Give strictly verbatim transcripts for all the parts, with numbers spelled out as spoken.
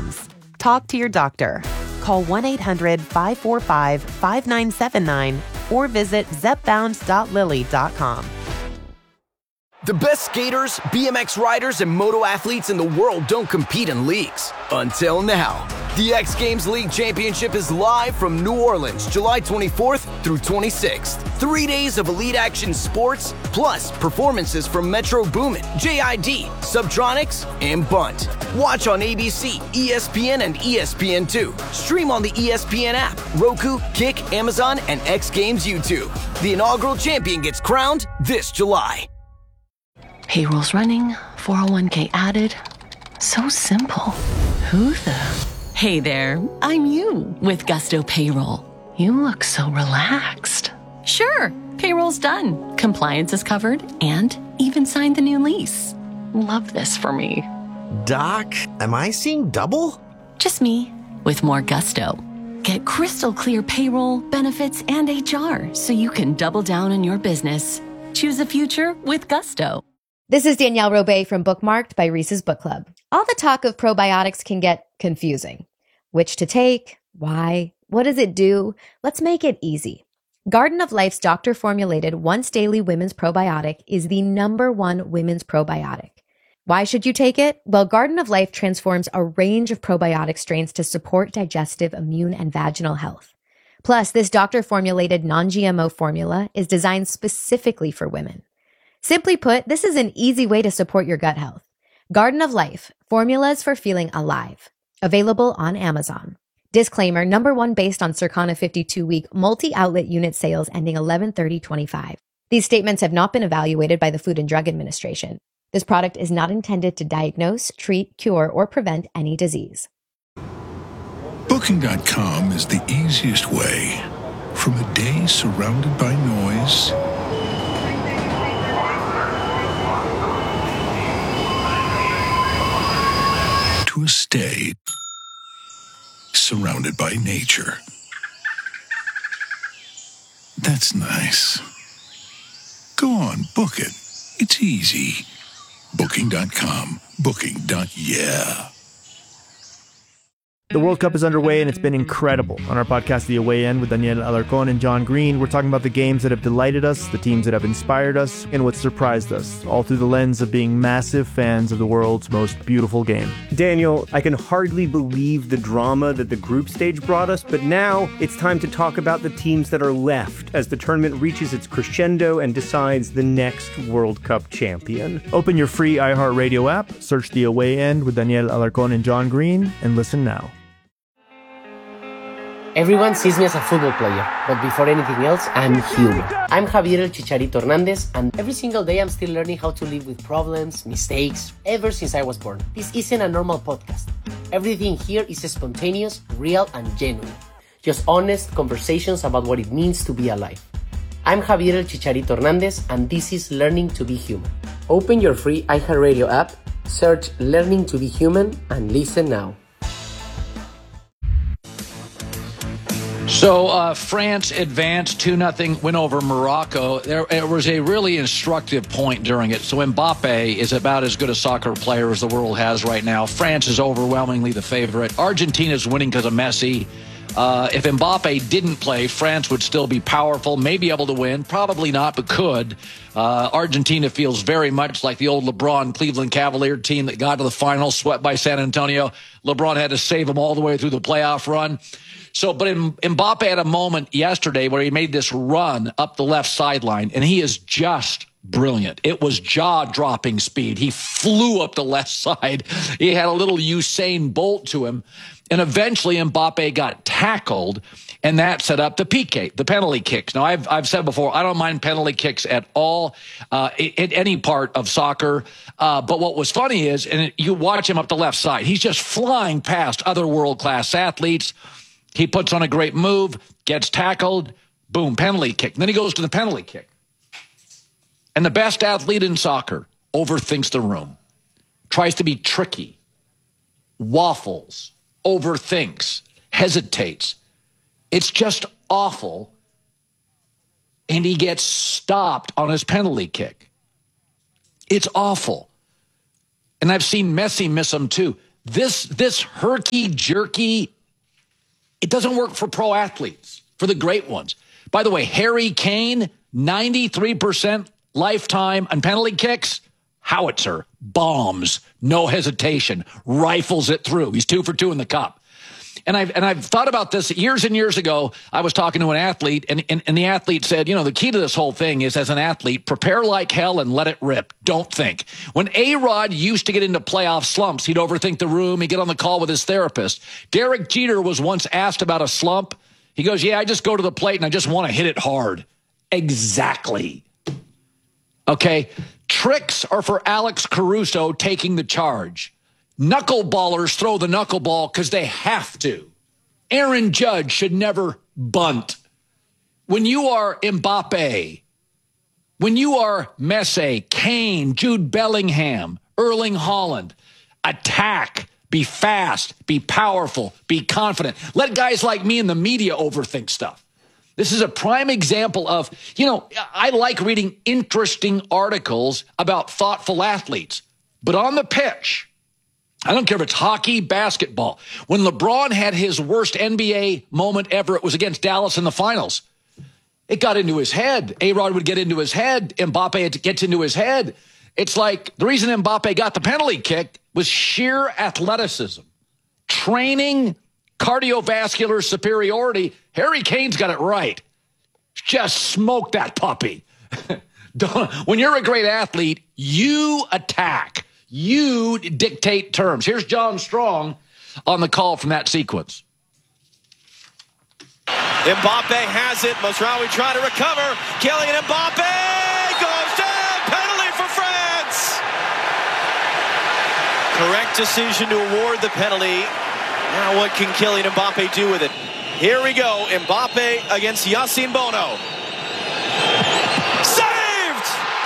moms. Talk to your doctor. Call one eight hundred five four five five nine seven nine or visit zep bound dot lilly dot com. The best skaters, B M X riders, and moto athletes in the world don't compete in leagues. Until now. The X Games League Championship is live from New Orleans, July twenty-fourth through twenty-sixth. Three days of elite action sports, plus performances from Metro Boomin, J I D, Subtronics, and Bunt. Watch on A B C, E S P N, and E S P N two. Stream on the E S P N app, Roku, Kick, Amazon, and X Games YouTube. The inaugural champion gets crowned this July. Payroll's running, four oh one k added. So simple. Who the... Hey there, I'm you with Gusto Payroll. You look so relaxed. Sure, payroll's done. Compliance is covered and even signed the new lease. Love this for me. Doc, am I seeing double? Just me with more gusto. Get crystal clear payroll, benefits, and H R so you can double down on your business. Choose a future with Gusto. This is Danielle Robay from Bookmarked by Reese's Book Club. All the talk of probiotics can get confusing. Which to take? Why? What does it do? Let's make it easy. Garden of Life's doctor-formulated once-daily women's probiotic is the number one women's probiotic. Why should you take it? Well, Garden of Life transforms a range of probiotic strains to support digestive, immune, and vaginal health. Plus, this doctor-formulated non-G M O formula is designed specifically for women. Simply put, this is an easy way to support your gut health. Garden of Life, formulas for feeling alive. Available on Amazon. Disclaimer, number one based on Circana fifty-two week multi-outlet unit sales ending eleven thirty twenty-five. These statements have not been evaluated by the Food and Drug Administration. This product is not intended to diagnose, treat, cure, or prevent any disease. Booking dot com is the easiest way. From a day surrounded by noise to a stay surrounded by nature. That's nice. Go on, book it. It's easy. Booking dot com. Booking. Yeah. The World Cup is underway, and it's been incredible. On our podcast, The Away End, with Daniel Alarcón and John Green, we're talking about the games that have delighted us, the teams that have inspired us, and what surprised us, all through the lens of being massive fans of the world's most beautiful game. Daniel, I can hardly believe the drama that the group stage brought us, but now it's time to talk about the teams that are left as the tournament reaches its crescendo and decides the next World Cup champion. Open your free iHeartRadio app, search The Away End with Daniel Alarcón and John Green, and listen now. Everyone sees me as a football player, but before anything else, I'm human. I'm Javier El Chicharito Hernandez, and every single day I'm still learning how to live with problems, mistakes, ever since I was born. This isn't a normal podcast. Everything here is spontaneous, real, and genuine. Just honest conversations about what it means to be alive. I'm Javier El Chicharito Hernandez, and this is Learning to be Human. Open your free iHeartRadio app, search Learning to be Human, and listen now. So uh, France advanced two nothing win over Morocco. There it was a really instructive point during it. So Mbappe is about as good a soccer player as the world has right now. France is overwhelmingly the favorite. Argentina's winning because of Messi. Uh, if Mbappe didn't play, France would still be powerful, may be able to win. Probably not, but could. Uh, Argentina feels very much like the old LeBron Cleveland Cavalier team that got to the finals, swept by San Antonio. LeBron had to save them all the way through the playoff run. So, but Mbappe had a moment yesterday where he made this run up the left sideline, and he is just brilliant. It was jaw-dropping speed. He flew up the left side. He had a little Usain Bolt to him, and eventually Mbappe got tackled, and that set up the P K, the penalty kicks. Now, I've I've said before, I don't mind penalty kicks at all, uh, at any part of soccer. Uh, but what was funny is, and you watch him up the left side, he's just flying past other world-class athletes. He puts on a great move, gets tackled, boom, penalty kick. And then he goes to the penalty kick. And the best athlete in soccer overthinks the room, tries to be tricky, waffles, overthinks, hesitates. It's just awful. And he gets stopped on his penalty kick. It's awful. And I've seen Messi miss them too. This, this herky-jerky, it doesn't work for pro athletes, for the great ones. By the way, Harry Kane, ninety-three percent lifetime on penalty kicks, howitzer, bombs, no hesitation, rifles it through. He's two for two in the cup. And I've, and I've thought about this years and years ago. I was talking to an athlete, and, and, and the athlete said, you know, the key to this whole thing is, as an athlete, prepare like hell and let it rip. Don't think. When A-Rod used to get into playoff slumps, he'd overthink the room. He'd get on the call with his therapist. Derek Jeter was once asked about a slump. He goes, yeah, I just go to the plate and I just want to hit it hard. Exactly. Okay. Tricks are for Alex Caruso taking the charge. Knuckleballers throw the knuckleball because they have to. Aaron Judge should never bunt. When you are Mbappe, when you are Messi, Kane, Jude Bellingham, Erling Haaland, attack, be fast, be powerful, be confident. Let guys like me in the media overthink stuff. This is a prime example of, you know, I like reading interesting articles about thoughtful athletes, but on the pitch, I don't care if it's hockey, basketball. When LeBron had his worst N B A moment ever, it was against Dallas in the finals. It got into his head. A-Rod would get into his head. Mbappe gets into his head. It's like the reason Mbappe got the penalty kick was sheer athleticism, training, cardiovascular superiority. Harry Kane's got it right. Just smoke that puppy. Don't, when you're a great athlete, you attack. You dictate terms. Here's John Strong on the call from that sequence. Mbappe has it. Masraoui trying to recover. Kylian Mbappe goes down. Penalty for France. Correct decision to award the penalty. Now what can Kylian Mbappe do with it? Here we go. Mbappe against Yassine Bono. Saved!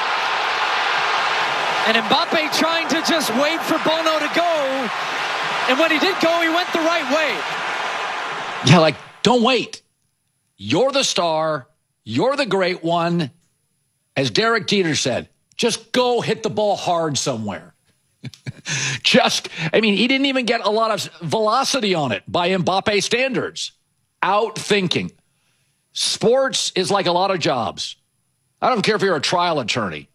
And Mbappe trying to just wait for Bono to go. And when he did go, he went the right way. Yeah, like, don't wait. You're the star. You're the great one. As Derek Jeter said, just go hit the ball hard somewhere. Just, I mean, he didn't even get a lot of velocity on it by Mbappe standards. Outthinking. Sports is like a lot of jobs. I don't care if you're a trial attorney.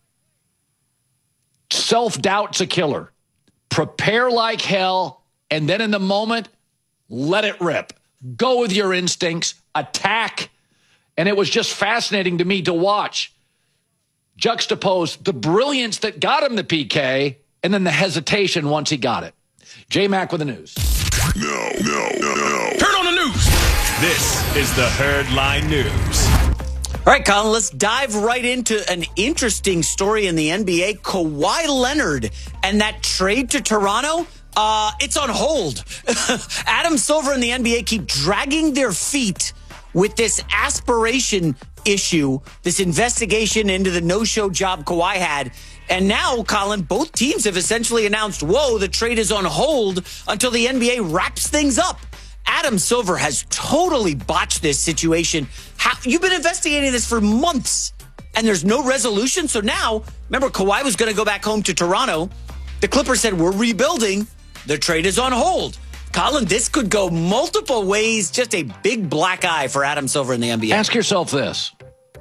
Self-doubt's a killer. Prepare like hell, and then in the moment, let it rip. Go with your instincts, attack. And it was just fascinating to me to watch. Juxtapose the brilliance that got him the P K and then the hesitation once he got it. J-Mac with the news. No, no, no, no. Turn on the news. This is the Herd Line News. All right, Colin, let's dive right into an interesting story in the N B A. Kawhi Leonard and that trade to Toronto, uh, it's on hold. Adam Silver and the N B A keep dragging their feet with this aspiration issue, this investigation into the no-show job Kawhi had. And now, Colin, both teams have essentially announced, whoa, the trade is on hold until the N B A wraps things up. Adam Silver has totally botched this situation. How, you've been investigating this for months, and there's no resolution. So now, remember, Kawhi was going to go back home to Toronto. The Clippers said, we're rebuilding. The trade is on hold. Colin, this could go multiple ways. Just a big black eye for Adam Silver in the N B A. Ask yourself this.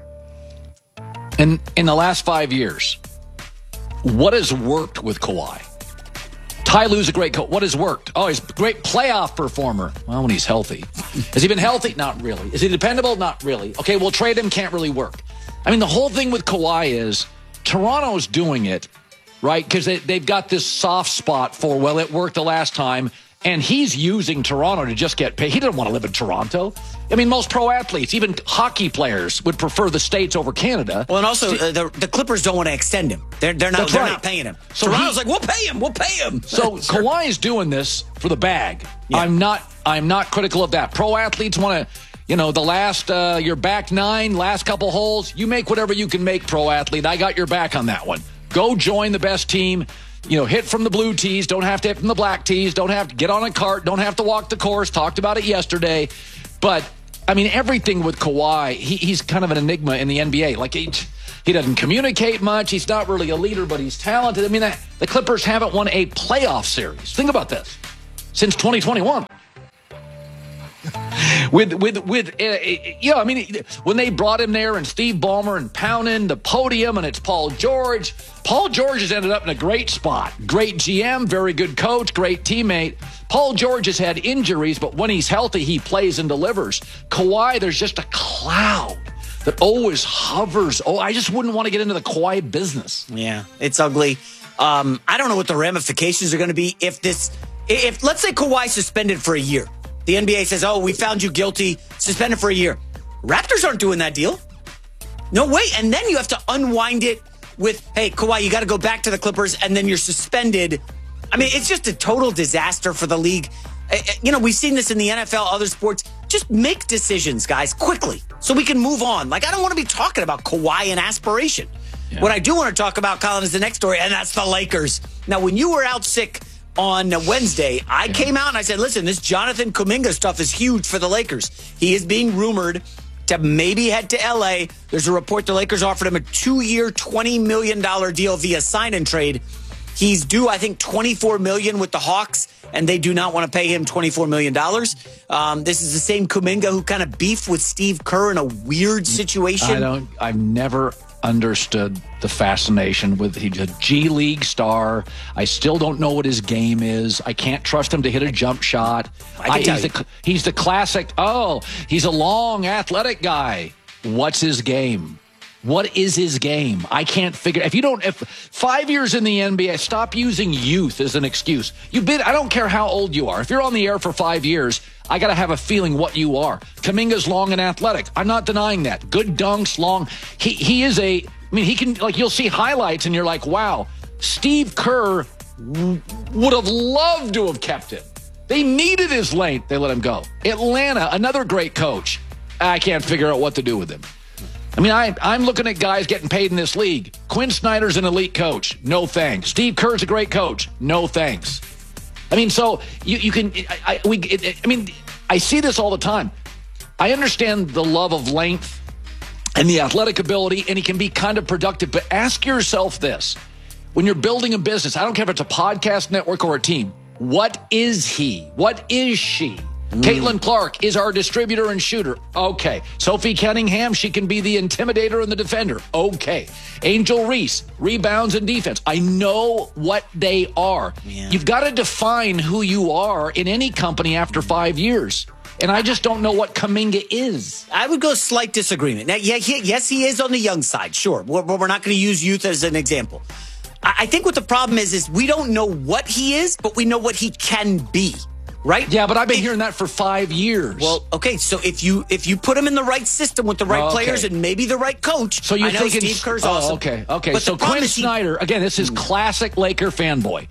In, in the last five years, what has worked with Kawhi? Ty Lue's a great coach. What has worked? Oh, he's a great playoff performer. Well, when he's healthy. Has he been healthy? Not really. Is he dependable? Not really. Okay, we'll trade him. Can't really work. I mean, the whole thing with Kawhi is Toronto's doing it, right? Because they, they've got this soft spot for, well, it worked the last time. And he's using Toronto to just get paid. He doesn't want to live in Toronto. I mean, most pro athletes, even hockey players, would prefer the States over Canada. Well, and also, uh, the, the Clippers don't want to extend him. They're, they're, not, they're right. not paying him. So Toronto's he, like, we'll pay him. We'll pay him. So Kawhi is doing this for the bag. Yeah. I'm not I'm not critical of that. Pro athletes want to, you know, the last, uh, your back nine, last couple holes, you make whatever you can make, pro athlete. I got your back on that one. Go join the best team. You know, hit from the blue tees, don't have to hit from the black tees, don't have to get on a cart, don't have to walk the course. Talked about it yesterday. But, I mean, everything with Kawhi, he, he's kind of an enigma in the N B A. Like, he, he doesn't communicate much. He's not really a leader, but he's talented. I mean, the Clippers haven't won a playoff series. Think about this. since twenty twenty-one. With, with, with, uh, yeah, I mean, when they brought him there and Steve Ballmer and pounding the podium and it's Paul George, Paul George has ended up in a great spot. Great G M, very good coach, great teammate. Paul George has had injuries, but when he's healthy, he plays and delivers. Kawhi, there's just a cloud that always hovers. Oh, I just wouldn't want to get into the Kawhi business. Yeah, it's ugly. Um, I don't know what the ramifications are going to be if this, if let's say Kawhi suspended for a year. The N B A says, oh, we found you guilty, suspended for a year. Raptors aren't doing that deal. No way. And then you have to unwind it with, hey, Kawhi, you got to go back to the Clippers, and then you're suspended. I mean, it's just a total disaster for the league. You know, we've seen this in the N F L, other sports. Just make decisions, guys, quickly, so we can move on. Like, I don't want to be talking about Kawhi and aspiration. Yeah. What I do want to talk about, Colin, is the next story, and that's the Lakers. Now, when you were out sick on Wednesday, I yeah. came out and I said, listen, this Jonathan Kuminga stuff is huge for the Lakers. He is being rumored to maybe head to L A. There's a report the Lakers offered him a two-year, twenty million dollars deal via sign and trade. He's due, I think, twenty-four million dollars with the Hawks, and they do not want to pay him twenty-four million dollars. Um, this is the same Kuminga who kind of beefed with Steve Kerr in a weird situation. I don't, I've never understood the fascination with, he's a G League star. I still don't know what his game is. I can't trust him to hit a jump shot. I can tell he's, you. the, he's the classic, oh, he's a long, athletic guy. What's his game? What is his game? I can't figure. If you don't, if five years in the N B A, stop using youth as an excuse. You've been, I don't care how old you are. If you're on the air for five years, I got to have a feeling what you are. Kuminga's long and athletic. I'm not denying that. Good dunks, long. He, he is a, I mean, he can, like, you'll see highlights and you're like, wow, Steve Kerr w- would have loved to have kept him. They needed his length. They let him go. Atlanta, another great coach. I can't figure out what to do with him. I mean, I, I'm looking at guys getting paid in this league. Quinn Snyder's an elite coach. No thanks. Steve Kerr's a great coach. No thanks. I mean, so you, you can, I, I, we, it, I mean, I see this all the time. I understand the love of length and the athletic ability, and he can be kind of productive. But ask yourself this. When you're building a business, I don't care if it's a podcast network or a team, what is he? What is she? Mm. Caitlin Clark is our distributor and shooter. Okay. Sophie Cunningham, she can be the intimidator and the defender. Okay. Angel Reese, rebounds and defense. I know what they are. Yeah. You've got to define who you are in any company after five years. And I just don't know what Kuminga is. I would go slight disagreement. Now, yeah, he, yes, he is on the young side. Sure. We're, we're not going to use youth as an example. I, I think what the problem is, is we don't know what he is, but we know what he can be. Right? Yeah, but I've been hearing that for five years. Well, okay, so if you if you put him in the right system with the right oh, okay. players and maybe the right coach, so you I know thinking, Steve Kerr's oh, awesome. Okay, okay. But so Quinn Snyder, he, again, this is classic Laker fanboy.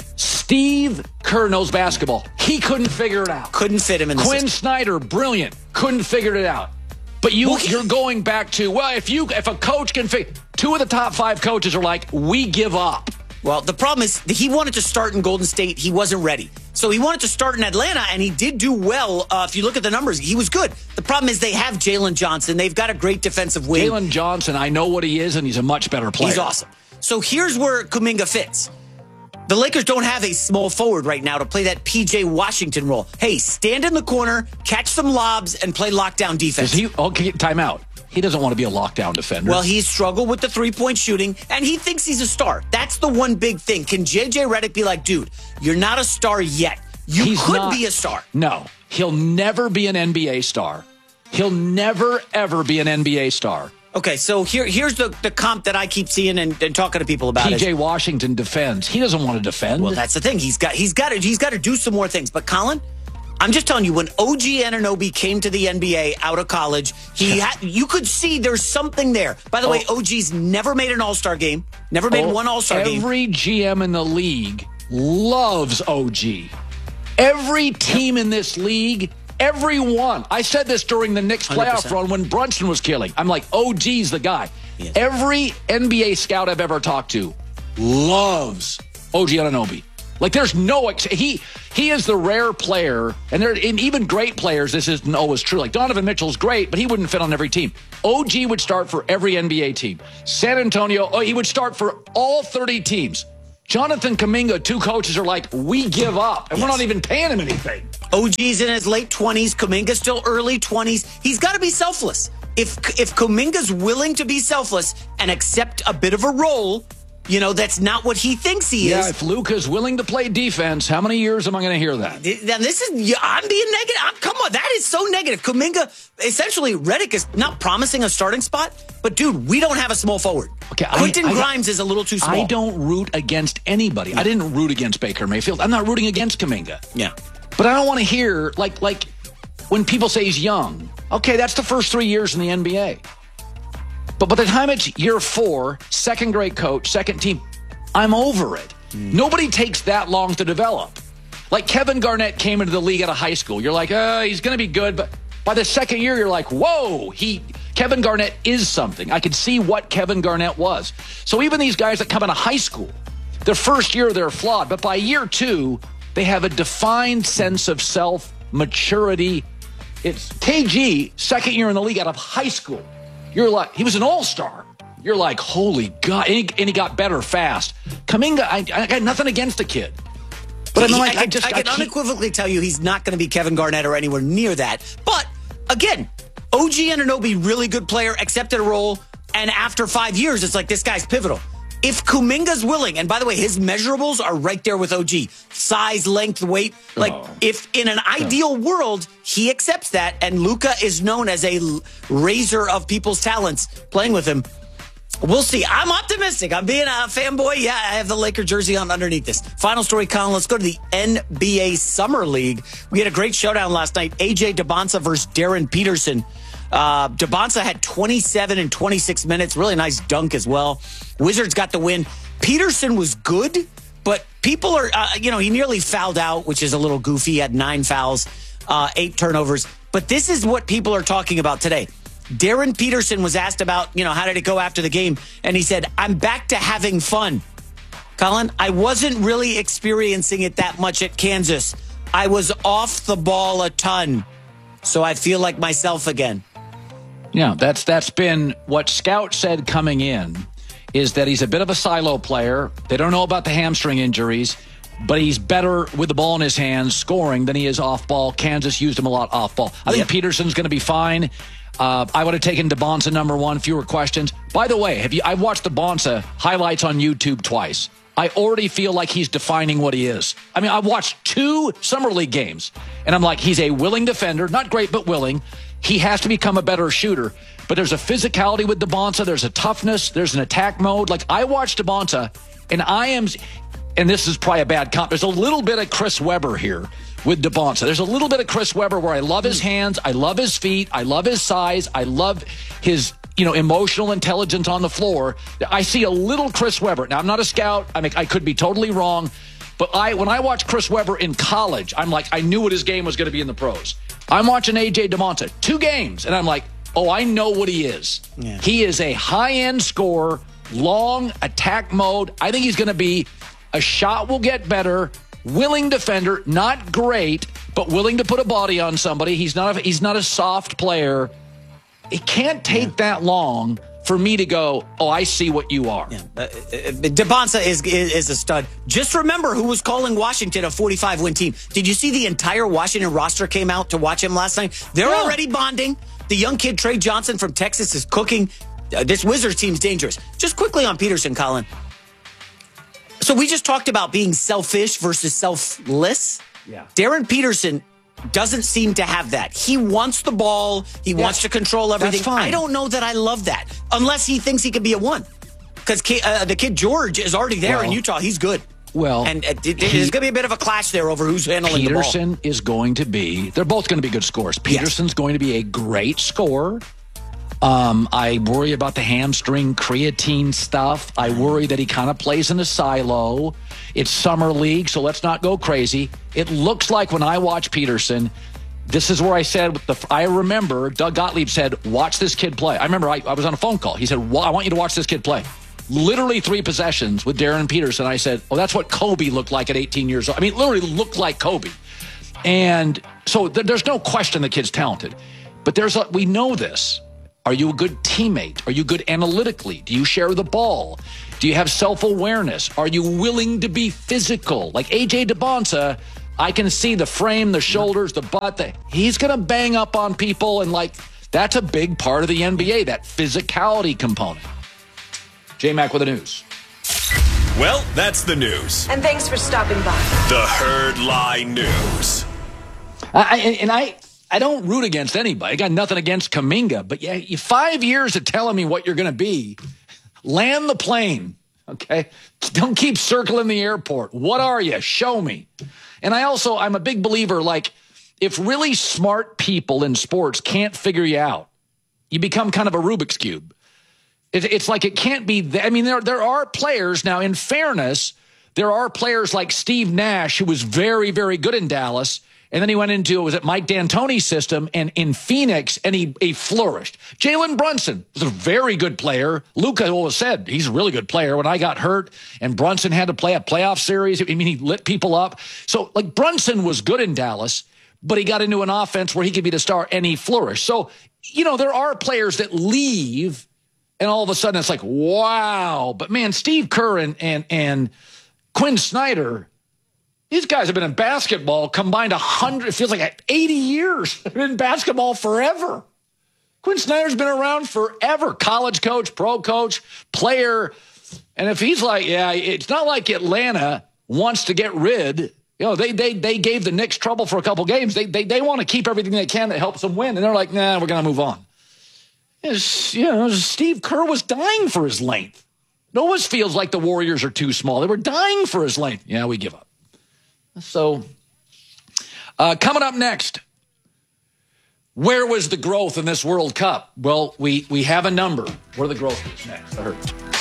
Steve Kerr knows basketball. He couldn't figure it out. Couldn't fit him in the Quinn system. Snyder, brilliant. Couldn't figure it out. But you, well, he, you're going back to, well, if you if a coach can figure, two of the top five coaches are like, we give up. Well, the problem is he wanted to start in Golden State. He wasn't ready. So he wanted to start in Atlanta, and he did do well. Uh, if you look at the numbers, he was good. The problem is they have Jalen Johnson. They've got a great defensive wing. Jalen Johnson, I know what he is, and he's a much better player. He's awesome. So here's where Kuminga fits. The Lakers don't have a small forward right now to play that P J Washington role. Hey, stand in the corner, catch some lobs, and play lockdown defense. Is he, okay, timeout. He doesn't want to be a lockdown defender. Well, he's struggled with the three-point shooting, and he thinks he's a star. That's the one big thing. Can J J Redick be like, dude, you're not a star yet. You he's could not, be a star. No, he'll never be an N B A star. He'll never, ever be an N B A star. Okay, so here, here's the, the comp that I keep seeing and, and talking to people about. P J Washington defends. He doesn't want to defend. Well, that's the thing. He's got he's got to he's got to do some more things. But Colin, I'm just telling you, when O G Anunoby came to the N B A out of college, he had, you could see there's something there. By the oh. way, O G's never made an All-Star game, never made oh, one All-Star every game. Every G M in the league loves O G. Every team in this league, everyone. I said this during the Knicks playoff one hundred percent run when Brunson was killing. I'm like, O G's the guy. Yes. Every N B A scout I've ever talked to loves O G Anunoby. Like, there's no ex- he he is the rare player, and there and even great players. This isn't always true. Like Donovan Mitchell's great, but he wouldn't fit on every team. O G would start for every N B A team. San Antonio, oh, he would start for all thirty teams. Jonathan Kuminga, two coaches are like, we give up, and yes. we're not even paying him anything. O G's in his late twenties. Kuminga's still early twenties. He's got to be selfless. If if Kuminga's willing to be selfless and accept a bit of a role, you know, that's not what he thinks he yeah, is. Yeah, if Luka's willing to play defense, how many years am I going to hear that? Now, this is, I'm being negative. I'm, come on, that is so negative. Kuminga, essentially, Redick is not promising a starting spot, but dude, we don't have a small forward. Okay, Quentin I, I, Grimes is a little too small. I don't root against anybody. Yeah. I didn't root against Baker Mayfield. I'm not rooting against Kuminga. Yeah. But I don't want to hear, like, like when people say he's young. Okay, that's the first three years in the N B A. But by the time it's year four, second grade coach, second team, I'm over it. Mm. Nobody takes that long to develop. Like Kevin Garnett came into the league out of high school. You're like, oh, he's going to be good. But by the second year, you're like, whoa, he Kevin Garnett is something. I could see what Kevin Garnett was. So even these guys that come out of high school, their first year, they're flawed. But by year two, they have a defined sense of self, maturity. It's K G, second year in the league out of high school. You're like, he was an all-star. You're like, holy God. And he, and he got better fast. Kuminga, I, I got nothing against the kid. But he, I'm like, I, I just I can I unequivocally tell you he's not going to be Kevin Garnett or anywhere near that. But again, O G Anunoby, really good player, accepted a role. And after five years, it's like, this guy's pivotal. If Kuminga's willing, and by the way, his measurables are right there with O G. Size, length, weight. Like, oh. if in an ideal no. world, he accepts that, and Luka is known as a raiser of people's talents playing with him, we'll see. I'm optimistic. I'm being a fanboy. Yeah, I have the Laker jersey on underneath this. Final story, Colin. Let's go to the N B A Summer League. We had a great showdown last night. A J Debonsa versus Darren Peterson. Uh, Debonsa had twenty-seven and twenty-six minutes. Really nice dunk as well. Wizards got the win. Peterson was good, but people are, uh, you know, he nearly fouled out, which is a little goofy. He had nine fouls, uh, eight turnovers. But this is what people are talking about today. Darren Peterson was asked about, you know, how did it go after the game? And he said, I'm back to having fun. Colin, I wasn't really experiencing it that much at Kansas. I was off the ball a ton. So I feel like myself again. Yeah, that's that's been what Scout said coming in, is that he's a bit of a silo player. They don't know about the hamstring injuries, but he's better with the ball in his hands scoring than he is off ball. Kansas used him a lot off ball. I think yep. Peterson's going to be fine. Uh, I would have taken Debonsa number one, fewer questions. By the way, have you? I've watched Debonsa highlights on YouTube twice. I already feel like he's defining what he is. I mean, I've watched two Summer League games, and I'm like, he's a willing defender. Not great, but willing. He has to become a better shooter. But there's a physicality with Debonsa. There's a toughness. There's an attack mode. Like, I watched Debonsa, and I am, and this is probably a bad comp, there's a little bit of Chris Webber here with Debonsa. There's a little bit of Chris Webber where I love his hands. I love his feet. I love his size. I love his, you know, emotional intelligence on the floor. I see a little Chris Webber. Now, I'm not a scout. I mean, I could be totally wrong. But I, when I watched Chris Webber in college, I'm like, I knew what his game was going to be in the pros. I'm watching A J Debonsa, two games, and I'm like, oh, I know what he is. Yeah. He is a high-end scorer, long attack mode. I think he's going to be a shot will get better, willing defender, not great, but willing to put a body on somebody. He's not a, he's not a soft player. It can't take yeah. that long for me to go, oh, I see what you are. Yeah. Uh, Debonsa is, is is a stud. Just remember who was calling Washington a forty-five win team. Did you see the entire Washington roster came out to watch him last night? They're yeah. already bonding. The young kid, Trey Johnson from Texas, is cooking. Uh, this Wizards team's dangerous. Just quickly on Peterson, Colin. So we just talked about being selfish versus selfless. Yeah. Darren Peterson doesn't seem to have that. He wants the ball. He yeah. wants to control everything. That's fine. I don't know that I love that, unless he thinks he could be a one. Because uh, the kid George is already there well, in Utah. He's good. Well, and uh, it, he, there's going to be a bit of a clash there over who's handling Peterson the ball. is going to be, they're both going to be good scorers. Peterson's yes. going to be a great scorer. Um, I worry about the hamstring creatine stuff. I worry that he kind of plays in a silo. It's summer league, so let's not go crazy. It looks like when I watch Peterson, this is where I said, the, I remember Doug Gottlieb said, watch this kid play. I remember I, I was on a phone call. He said, well, I want you to watch this kid play. Literally three possessions with Darren Peterson. I said, oh, that's what Kobe looked like at eighteen years old. I mean, literally looked like Kobe. And so th- there's no question the kid's talented. But there's a, we know this. Are you a good teammate? Are you good analytically? Do you share the ball? Do you have self-awareness? Are you willing to be physical? Like A J DeBonsa, I can see the frame, the shoulders, the butt. The, he's going to bang up on people, and like that's a big part of the N B A, that physicality component. J-Mac with the news. Well, that's the news. And thanks for stopping by. The Herd Lie News. I, and I, I don't root against anybody. I got nothing against Kuminga, but yeah, you five years of telling me what you're going to be. Land the plane, okay? Don't keep circling the airport. What are you? Show me. And I also, I'm a big believer, like, if really smart people in sports can't figure you out, you become kind of a Rubik's Cube. It, it's like it can't be, th- I mean, there, there are players, now in fairness, there are players like Steve Nash, who was very, very good in Dallas, and then he went into, was it Mike D'Antoni's system, and in Phoenix, and he, he flourished. Jalen Brunson was a very good player. Luka always said he's a really good player. When I got hurt and Brunson had to play a playoff series, I mean, he lit people up. So, like, Brunson was good in Dallas, but he got into an offense where he could be the star, and he flourished. So, you know, there are players that leave, and all of a sudden it's like, wow. But, man, Steve Kerr and and, and Quinn Snyder, these guys have been in basketball combined one hundred, it feels like eighty years. They've been in basketball forever. Quinn Snyder's been around forever. College coach, pro coach, player. And if he's like, yeah, it's not like Atlanta wants to get rid. You know, they they they gave the Knicks trouble for a couple games. They they they want to keep everything they can that helps them win. And they're like, nah, we're going to move on. It's, you know, Steve Kerr was dying for his length. It always feels like the Warriors are too small. They were dying for his length. Yeah, we give up. So, uh, coming up next, where was the growth in this World Cup? Well, we, we have a number. Where the growth is next. I heard.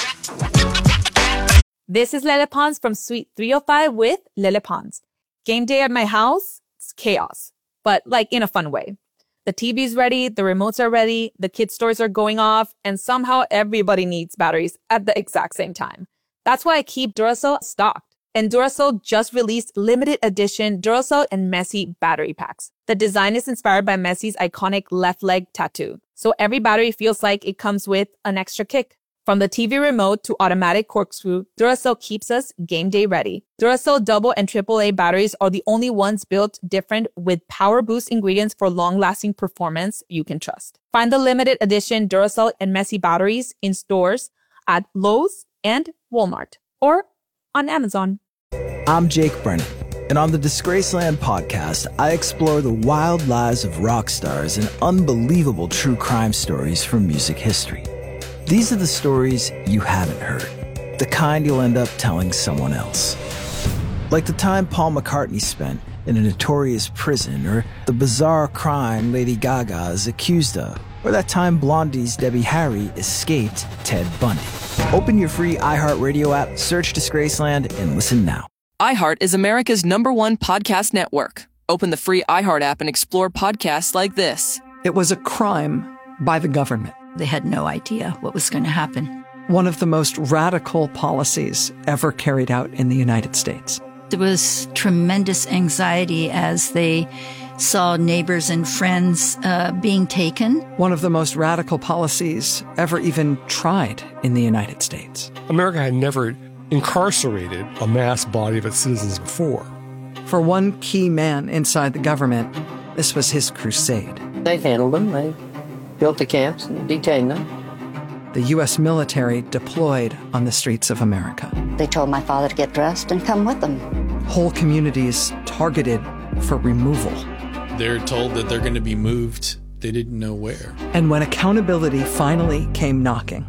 This is Lele Pons from Suite three oh five with Lele Pons. Game day at my house, it's chaos, but like in a fun way. The T V's ready, the remotes are ready, the kids' toys are going off, and somehow everybody needs batteries at the exact same time. That's why I keep Duracell stocked. And Duracell just released limited edition Duracell and Messi battery packs. The design is inspired by Messi's iconic left leg tattoo. So every battery feels like it comes with an extra kick. From the T V remote to automatic corkscrew, Duracell keeps us game day ready. Duracell double and triple A batteries are the only ones built different with power boost ingredients for long-lasting performance you can trust. Find the limited edition Duracell and Messi batteries in stores at Lowe's and Walmart or on Amazon. I'm Jake Brennan, and on the Disgraceland podcast, I explore the wild lives of rock stars and unbelievable true crime stories from music history. These are the stories you haven't heard, the kind you'll end up telling someone else. Like the time Paul McCartney spent in a notorious prison, or the bizarre crime Lady Gaga is accused of, or that time Blondie's Debbie Harry escaped Ted Bundy. Open your free iHeartRadio app, search Disgraceland, and listen now. iHeart is America's number one podcast network. Open the free iHeart app and explore podcasts like this. It was a crime by the government. They had no idea what was going to happen. One of the most radical policies ever carried out in the United States. There was tremendous anxiety as they saw neighbors and friends uh, being taken. One of the most radical policies ever even tried in the United States. America had never incarcerated a mass body of its citizens before. For one key man inside the government, this was his crusade. They handled them. They built the camps and detained them. The U S military deployed on the streets of America. They told my father to get dressed and come with them. Whole communities targeted for removal. They're told that they're going to be moved. They didn't know where. And when accountability finally came knocking,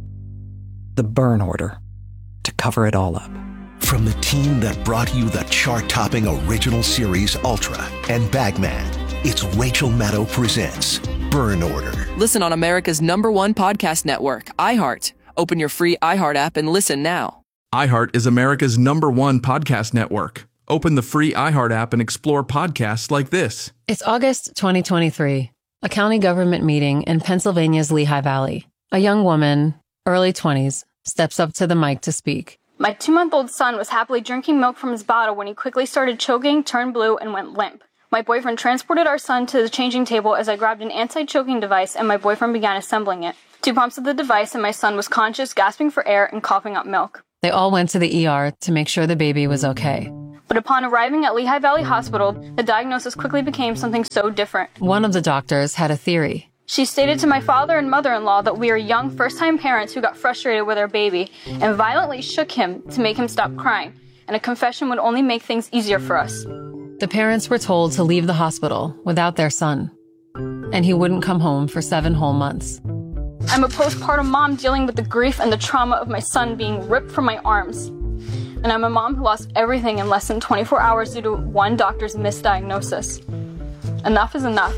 the burn order to cover it all up. From the team that brought you the chart-topping original series Ultra and Bagman, it's Rachel Maddow presents Burn Order. Listen on America's number one podcast network, iHeart. Open your free iHeart app and listen now. iHeart is America's number one podcast network. Open the free iHeart app and explore podcasts like this. It's August twenty twenty-three, a county government meeting in Pennsylvania's Lehigh Valley. A young woman, early twenties, steps up to the mic to speak. My two-month-old son was happily drinking milk from his bottle when he quickly started choking, turned blue, and went limp. My boyfriend transported our son to the changing table as I grabbed an anti-choking device and my boyfriend began assembling it. Two pumps of the device and my son was conscious, gasping for air and coughing up milk. They all went to the E R to make sure the baby was okay. But upon arriving at Lehigh Valley Hospital, the diagnosis quickly became something so different. One of the doctors had a theory. She stated to my father and mother-in-law that we are young first-time parents who got frustrated with our baby and violently shook him to make him stop crying, and a confession would only make things easier for us. The parents were told to leave the hospital without their son, and he wouldn't come home for seven whole months. I'm a postpartum mom dealing with the grief and the trauma of my son being ripped from my arms. And I'm a mom who lost everything in less than twenty-four hours due to one doctor's misdiagnosis. Enough is enough.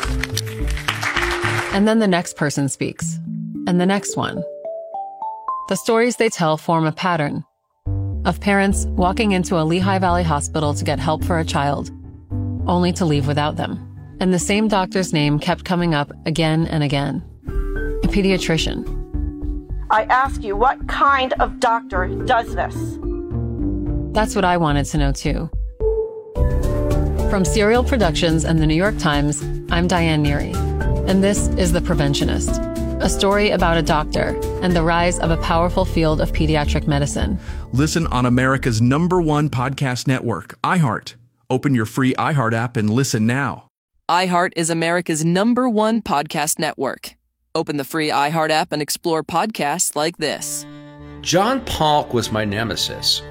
And then the next person speaks, and the next one. The stories they tell form a pattern of parents walking into a Lehigh Valley hospital to get help for a child, only to leave without them. And the same doctor's name kept coming up again and again. A pediatrician. I ask you, what kind of doctor does this? That's what I wanted to know too. From Serial Productions and the New York Times, I'm Diane Neary, and this is The Preventionist, a story about a doctor and the rise of a powerful field of pediatric medicine. Listen on America's number one podcast network, iHeart. Open your free iHeart app and listen now. iHeart is America's number one podcast network. Open the free iHeart app and explore podcasts like this. John Polk was my nemesis.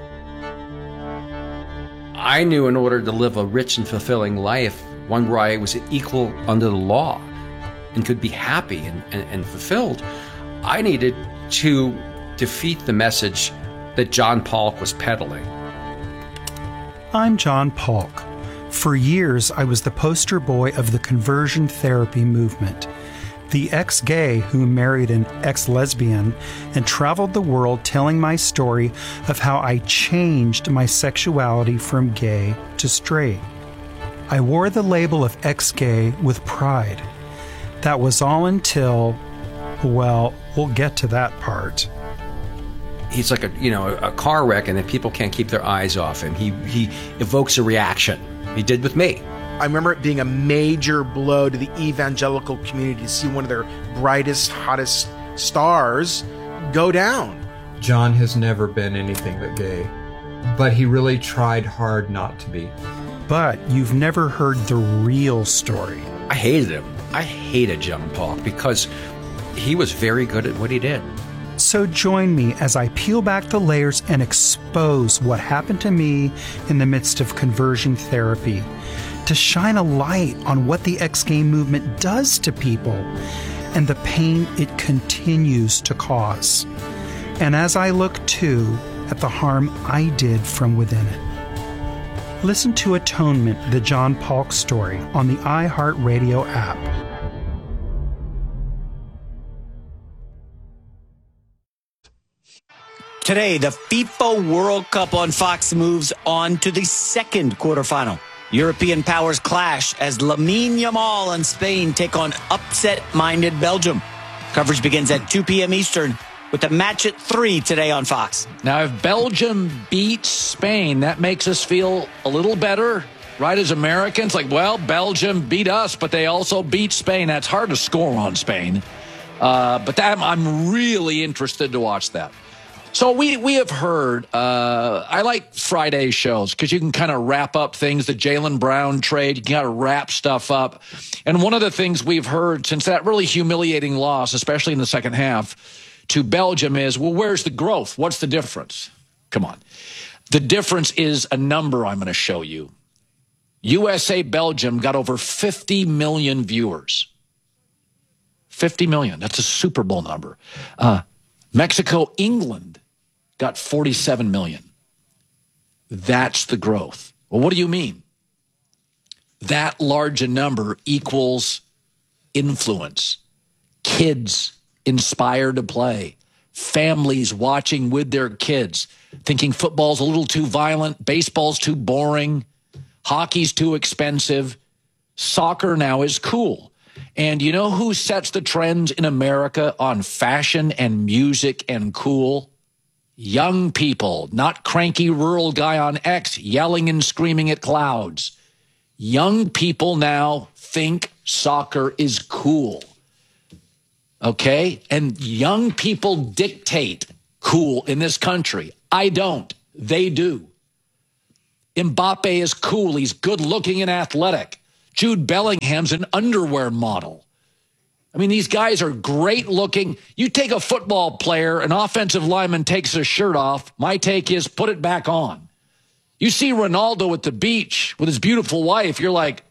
I knew in order to live a rich and fulfilling life, one where I was equal under the law and could be happy and, and, and fulfilled, I needed to defeat the message that John Polk was peddling. I'm John Polk. For years, I was the poster boy of the conversion therapy movement. The ex-gay who married an ex-lesbian and traveled the world telling my story of how I changed my sexuality from gay to straight. I wore the label of ex-gay with pride. That was all until, well, we'll get to that part. He's like a, you know, a car wreck, and then people can't keep their eyes off him. He, he evokes a reaction. He did with me. I remember it being a major blow to the evangelical community to see one of their brightest, hottest stars go down. John has never been anything but gay, but he really tried hard not to be. But you've never heard the real story. I hated him. I hated John Polk because he was very good at what he did. So join me as I peel back the layers and expose what happened to me in the midst of conversion therapy, to shine a light on what the ex-gay movement does to people and the pain it continues to cause. And as I look, too, at the harm I did from within it. Listen to Atonement, the John Polk story, on the iHeartRadio app. Today, the FIFA World Cup on Fox moves on to the second quarterfinal. European powers clash as Lamine Yamal and Spain take on upset-minded Belgium. Coverage begins at two p.m. Eastern with a match at three today on Fox. Now, if Belgium beats Spain, that makes us feel a little better, right, as Americans? Like, well, Belgium beat us, but they also beat Spain. That's hard to score on Spain. Uh, but that, I'm really interested to watch that. So we we have heard, uh, I like Friday shows because you can kind of wrap up things, the Jaylen Brown trade, you can kind of wrap stuff up. And one of the things we've heard since that really humiliating loss, especially in the second half, to Belgium is, well, where's the growth? What's the difference? Come on. The difference is a number I'm going to show you. U S A Belgium got over fifty million viewers. fifty million. That's a Super Bowl number. Uh, Mexico, England got forty-seven million. That's the growth. Well, what do you mean? That large a number equals influence. Kids inspired to play. Families watching with their kids, thinking football's a little too violent, baseball's too boring, hockey's too expensive. Soccer now is cool. And you know who sets the trends in America on fashion and music and cool? Young people, not cranky rural guy on X yelling and screaming at clouds. Young people now think soccer is cool. Okay? And young people dictate cool in this country. I don't. They do. Mbappe is cool. He's good looking and athletic. Jude Bellingham's an underwear model. I mean, these guys are great looking. You take a football player, an offensive lineman takes his shirt off. My take is put it back on. You see Ronaldo at the beach with his beautiful wife. You're like,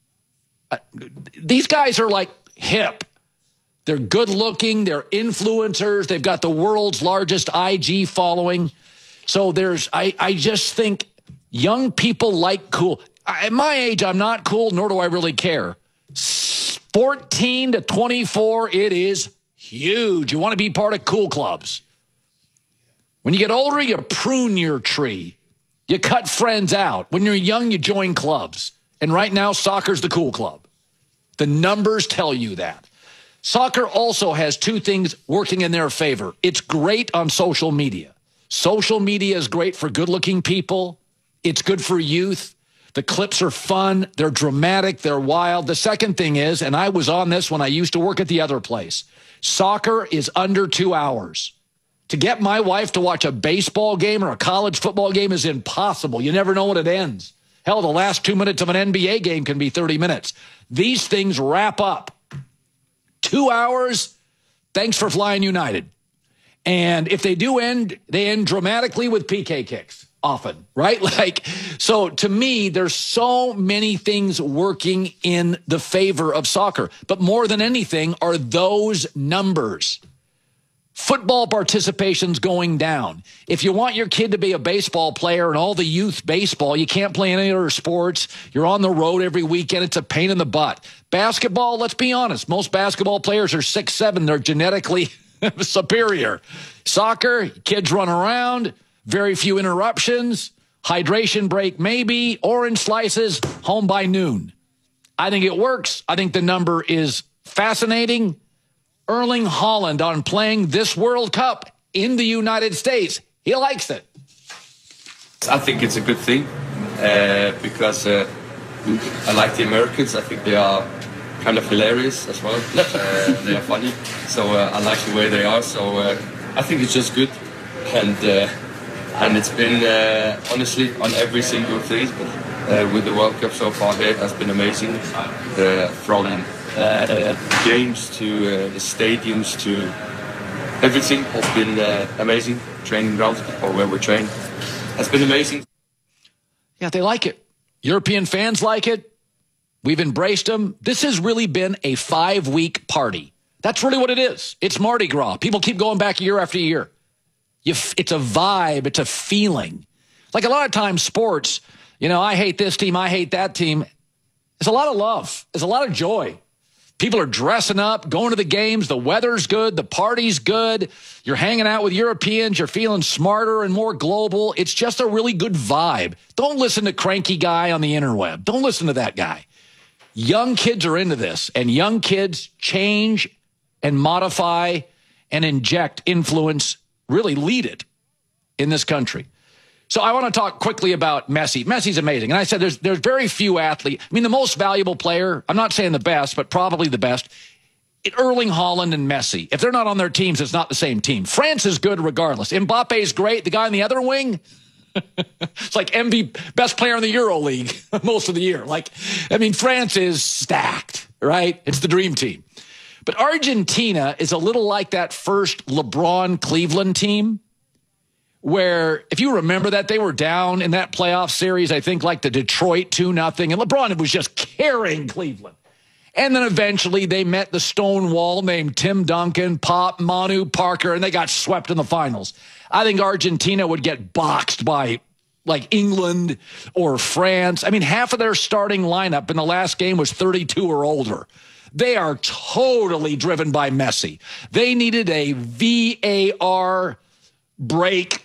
these guys are like hip. They're good looking. They're influencers. They've got the world's largest I G following. So there's, I, I just think young people like cool. At my age, I'm not cool, nor do I really care. fourteen to twenty-four, it is huge. You want to be part of cool clubs. When you get older, you prune your tree. You cut friends out. When you're young, you join clubs. And right now, soccer's the cool club. The numbers tell you that. Soccer also has two things working in their favor. It's great on social media. Social media is great for good-looking people. It's good for youth. The clips are fun. They're dramatic. They're wild. The second thing is, and I was on this when I used to work at the other place, soccer is under two hours. To get my wife to watch a baseball game or a college football game is impossible. You never know when it ends. Hell, the last two minutes of an N B A game can be thirty minutes. These things wrap up. Two hours, thanks for flying United. And if they do end, they end dramatically with P K kicks often, right? Like, so to me, there's so many things working in the favor of soccer. But more than anything are those numbers. Football participation's going down. If you want your kid to be a baseball player and all the youth baseball, you can't play any other sports. You're on the road every weekend. It's a pain in the butt. Basketball, let's be honest. Most basketball players are six seven. They're genetically superior. Soccer, kids run around, very few interruptions, hydration break maybe, orange slices, home by noon. I think it works. I think the number is fascinating. Erling Haaland on playing this World Cup in the United States. He likes it. I think it's a good thing uh, because uh, I like the Americans. I think they are kind of hilarious as well. Uh, they are funny. So uh, I like the way they are. So uh, I think it's just good. And uh, and it's been, uh, honestly, on every single thing uh, with the World Cup so far here, it has been amazing. Uh, from Uh, games to uh, the stadiums to everything has been uh, amazing. Training grounds or where we train has been amazing. Yeah, they like it. European fans like it. We've embraced them. This has really been a five-week party. That's really what it is. It's Mardi Gras. People keep going back year after year. You f- it's a vibe. It's a feeling. Like a lot of times sports, you know, I hate this team, I hate that team. There's a lot of love. There's a lot of joy. People are dressing up, going to the games. The weather's good. The party's good. You're hanging out with Europeans. You're feeling smarter and more global. It's just a really good vibe. Don't listen to cranky guy on the interweb. Don't listen to that guy. Young kids are into this, and young kids change and modify and inject influence, really lead it in this country. So I want to talk quickly about Messi. Messi's amazing. And I said there's there's very few athletes. I mean, the most valuable player, I'm not saying the best, but probably the best, Erling Haaland and Messi. If they're not on their teams, it's not the same team. France is good regardless. Mbappe's great. The guy on the other wing, it's like M V P, best player in the Euro League most of the year. Like, I mean, France is stacked, right? It's the dream team. But Argentina is a little like that first LeBron Cleveland team, where, if you remember that, they were down in that playoff series, I think like the Detroit two nothing, and LeBron was just carrying Cleveland. And then eventually they met the stone wall named Tim Duncan, Pop, Manu, Parker, and they got swept in the finals. I think Argentina would get boxed by like England or France. I mean, half of their starting lineup in the last game was thirty-two or older. They are totally driven by Messi. They needed a V A R break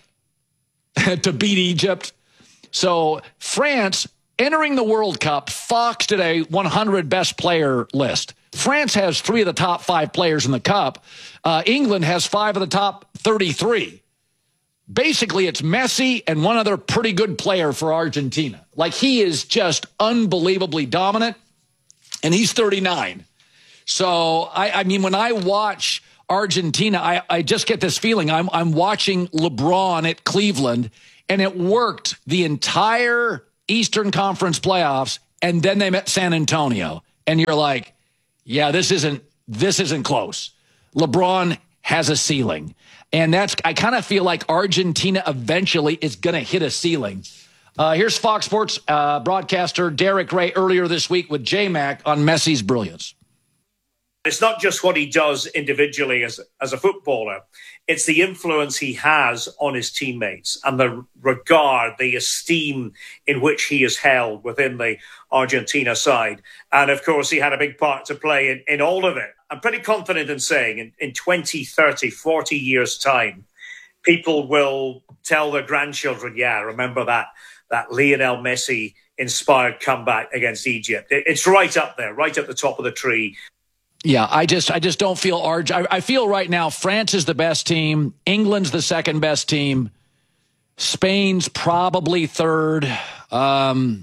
to beat Egypt. So France entering the World Cup, Fox did a one hundred best player list. France has three of the top five players in the Cup. Uh, England has five of the top thirty-three. basically it's Messi and one other pretty good player for Argentina. Like, he is just unbelievably dominant, and he's thirty-nine. So, I, I mean, when I watch Argentina, I, I just get this feeling. I'm, I'm watching LeBron at Cleveland, and it worked the entire Eastern Conference playoffs, and then they met San Antonio. And you're like, yeah, this isn't this isn't close. LeBron has a ceiling. And that's, I kind of feel like Argentina eventually is going to hit a ceiling. Uh, here's Fox Sports uh, broadcaster Derek Ray earlier this week with J-Mac on Messi's brilliance. It's not just what he does individually as, as a footballer. It's the influence he has on his teammates and the regard, the esteem in which he is held within the Argentina side. And, of course, he had a big part to play in, in all of it. I'm pretty confident in saying in, in twenty, thirty, forty years' time, people will tell their grandchildren, yeah, remember that, that Lionel Messi-inspired comeback against Egypt. It, it's right up there, right at the top of the tree. Yeah, I just I just don't feel Arg. I, I feel right now France is the best team. England's the second best team. Spain's probably third. Um,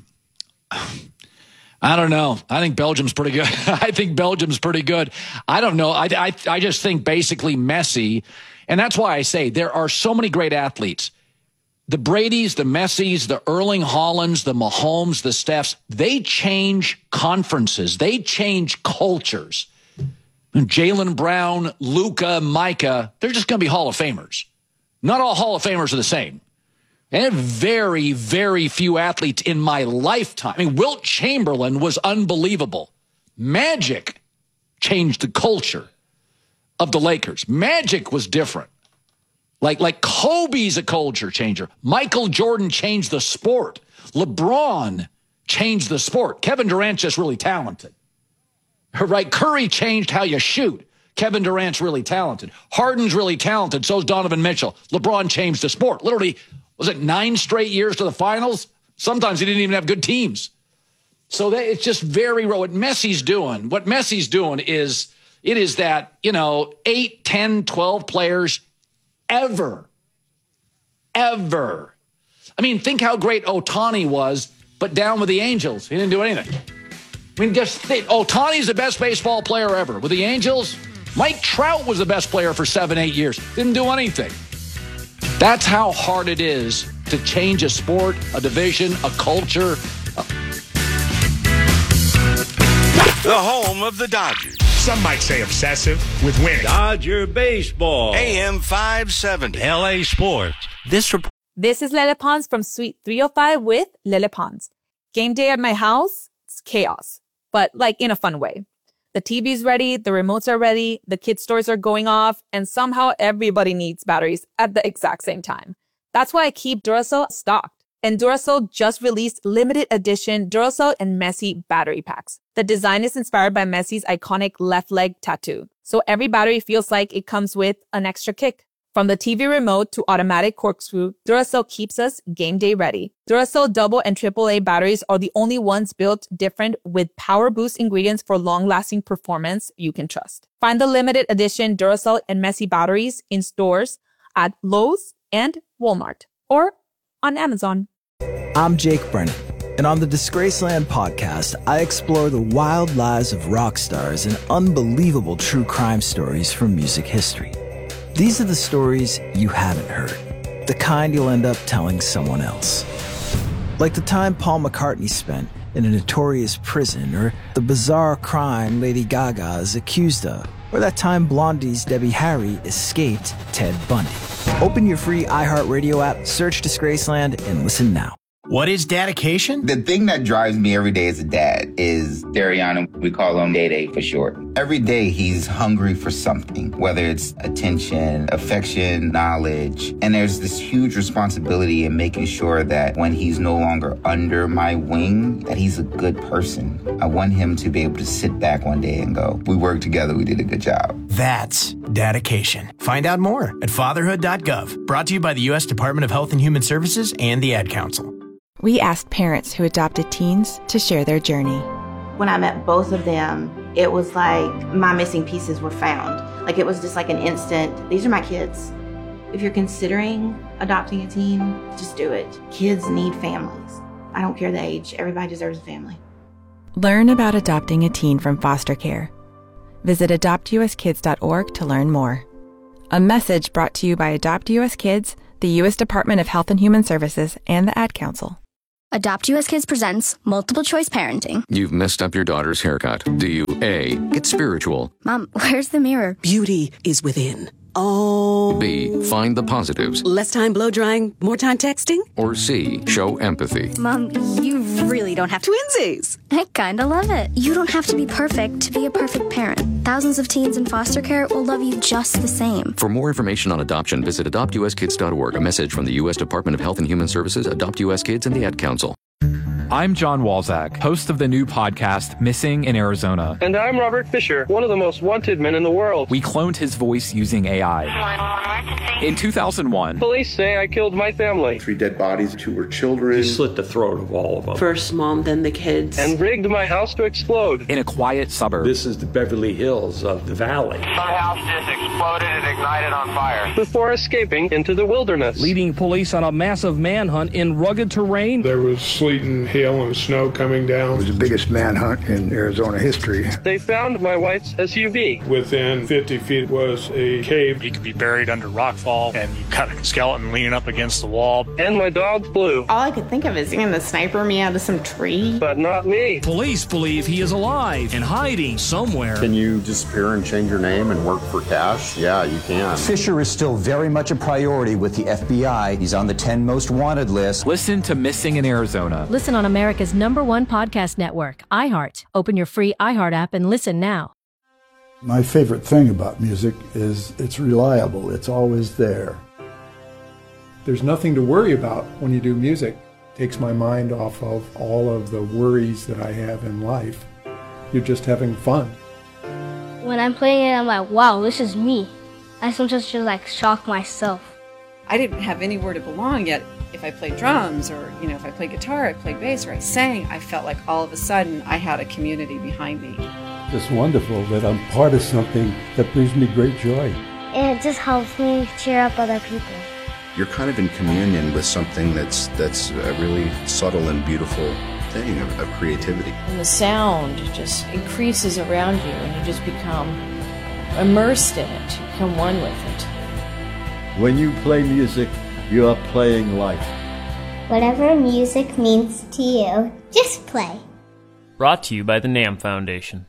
I don't know. I think Belgium's pretty good. I think Belgium's pretty good. I don't know. I, I, I just think basically Messi, and that's why I say there are so many great athletes. The Bradys, the Messis, the Erling Haalands, the Mahomes, the Stephs, they change conferences. They change cultures. Jaylen Brown, Luka, Micah, they're just going to be Hall of Famers. Not all Hall of Famers are the same. And very, very few athletes in my lifetime. I mean, Wilt Chamberlain was unbelievable. Magic changed the culture of the Lakers. Magic was different. Like, like Kobe's a culture changer. Michael Jordan changed the sport. LeBron changed the sport. Kevin Durant's just really talented. Right? Curry changed how you shoot. Kevin Durant's really talented. Harden's really talented. So's Donovan Mitchell. LeBron changed the sport. Literally, was it nine straight years to the finals? Sometimes he didn't even have good teams. So that, it's just very raw. What Messi's doing, what Messi's doing is, it is that, you know, eight, ten, twelve players ever, ever. I mean, think how great Ohtani was, but down with the Angels. He didn't do anything. I mean, just think, Ohtani's the best baseball player ever. With the Angels, Mike Trout was the best player for seven, eight years. Didn't do anything. That's how hard it is to change a sport, a division, a culture. The home of the Dodgers. Some might say obsessive with winning. Dodger baseball. A M five seventy. L A Sports. This report. This is Lele Pons from Suite three oh five with Lele Pons. Game day at my house, it's chaos, but like in a fun way. The T V's ready, the remotes are ready, the kids' toys are going off, and somehow everybody needs batteries at the exact same time. That's why I keep Duracell stocked. And Duracell just released limited edition Duracell and Messi battery packs. The design is inspired by Messi's iconic left leg tattoo, so every battery feels like it comes with an extra kick. From the T V remote to automatic corkscrew, Duracell keeps us game day ready. Duracell double and triple A batteries are the only ones built different with power boost ingredients for long-lasting performance you can trust. Find the limited edition Duracell and Messi batteries in stores at Lowe's and Walmart or on Amazon. I'm Jake Brennan, and on the Disgraceland podcast, I explore the wild lives of rock stars and unbelievable true crime stories from music history. These are the stories you haven't heard, the kind you'll end up telling someone else. Like the time Paul McCartney spent in a notorious prison, or the bizarre crime Lady Gaga is accused of, or that time Blondie's Debbie Harry escaped Ted Bundy. Open your free iHeartRadio app, search Disgraceland, and listen now. What is dedication? The thing that drives me every day as a dad is Dariana. We call him Day Day for short. Every day he's hungry for something, whether it's attention, affection, knowledge. And there's this huge responsibility in making sure that when he's no longer under my wing, that he's a good person. I want him to be able to sit back one day and go, we worked together, we did a good job. That's dedication. Find out more at fatherhood dot gov. Brought to you by the U S Department of Health and Human Services and the Ad Council. We asked parents who adopted teens to share their journey. When I met both of them, it was like my missing pieces were found. Like it was just like an instant, these are my kids. If you're considering adopting a teen, just do it. Kids need families. I don't care the age. Everybody deserves a family. Learn about adopting a teen from foster care. Visit adopt u s kids dot org to learn more. A message brought to you by Adopt U S Kids, the U S Department of Health and Human Services, and the Ad Council. Adopt U S Kids presents Multiple Choice Parenting. You've messed up your daughter's haircut. Do you A, get spiritual? Mom, where's the mirror? Beauty is within. Oh. B, find the positives? Less time blow drying, more time texting? Or C, show empathy? Mom, you really don't have to. Twinsies! I kinda love it. You don't have to be perfect to be a perfect parent. Thousands of teens in foster care will love you just the same. For more information on adoption, visit adopt u s kids dot org. A message from the U S Department of Health and Human Services, Adopt U S Kids, and the Ad Council. I'm John Walzak, host of the new podcast, Missing in Arizona. And I'm Robert Fisher, one of the most wanted men in the world. We cloned his voice using A I. In two thousand one, police say I killed my family. Three dead bodies, two were children. He slit the throat of all of them. First mom, then the kids. And rigged my house to explode. In a quiet suburb. This is the Beverly Hills of the valley. My house just exploded and ignited on fire. Before escaping into the wilderness. Leading police on a massive manhunt in rugged terrain. There was sleet and hail and snow coming down. It was the biggest manhunt in Arizona history. They found my wife's S U V. Within fifty feet was a cave. He could be buried under rockfall, and you cut a skeleton leaning up against the wall. And my dog Blue. All I could think of is going to sniper me out of some tree. But not me. Police believe he is alive and hiding somewhere. Can you disappear and change your name and work for cash? Yeah, you can. Fisher is still very much a priority with the F B I. He's on the ten most wanted list. Listen to Missing in Arizona. Listen on America's number one podcast network, iHeart. Open your free iHeart app and listen now. My favorite thing about music is it's reliable. It's always there. There's nothing to worry about when you do music. It takes my mind off of all of the worries that I have in life. You're just having fun. When I'm playing it, I'm like, wow, this is me. I sometimes just like shock myself. I didn't have anywhere to belong yet. If I played drums or, you know, if I played guitar, I played bass, or I sang, I felt like all of a sudden I had a community behind me. It's wonderful that I'm part of something that brings me great joy. And it just helps me cheer up other people. You're kind of in communion with something that's that's a really subtle and beautiful thing of, of creativity. And the sound just increases around you and you just become immersed in it. You become one with it. When you play music, you are playing life. Whatever music means to you, just play. Brought to you by the NAMM Foundation.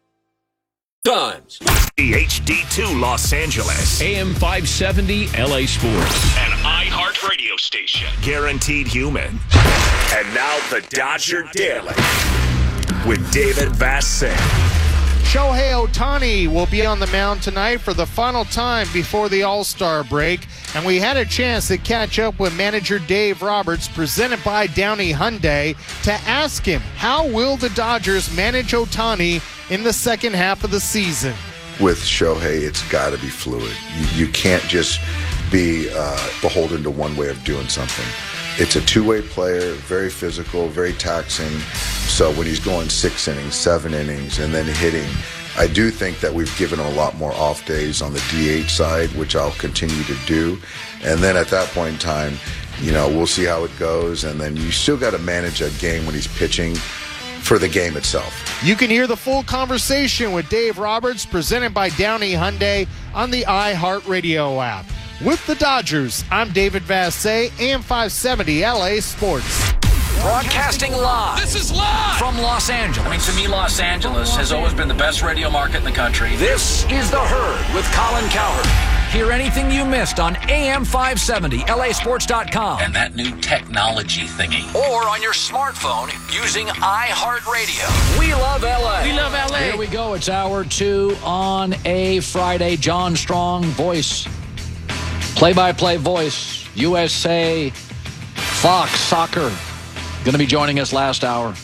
Times. H D two Los Angeles. A M five seventy L A Sports. An iHeart radio station. Guaranteed human. And now the Dodger Daily with David Vassegh. Shohei Ohtani will be on the mound tonight for the final time before the All-Star break, and we had a chance to catch up with manager Dave Roberts, presented by Downey Hyundai, to ask him how will the Dodgers manage Ohtani in the second half of the season. With Shohei, it's got to be fluid. You, you can't just be uh, beholden to one way of doing something. It's a two-way player, very physical, very taxing. So when he's going six innings, seven innings, and then hitting, I do think that we've given him a lot more off days on the D H side, which I'll continue to do. And then at that point in time, you know, we'll see how it goes. And then you still got to manage a game when he's pitching for the game itself. You can hear the full conversation with Dave Roberts, presented by Downey Hyundai, on the iHeartRadio app. With the Dodgers, I'm David Vassegh, A M five seventy L A Sports. Broadcasting live. This is live from Los Angeles. I mean, to me, Los Angeles has always been the best radio market in the country. This is The Herd with Colin Cowherd. Hear anything you missed on A M five seventy L A sports dot com. And that new technology thingy. Or on your smartphone using iHeartRadio. We love L A. We love L A. Here we go. It's hour two on a Friday. John Strong, voice. Play-by-play voice. U S A Fox Soccer. Going to be joining us last hour.